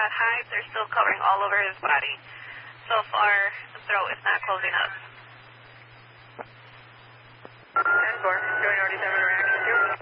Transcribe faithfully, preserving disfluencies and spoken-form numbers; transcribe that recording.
hives are still covering all over his body. So far, the throat is not closing up.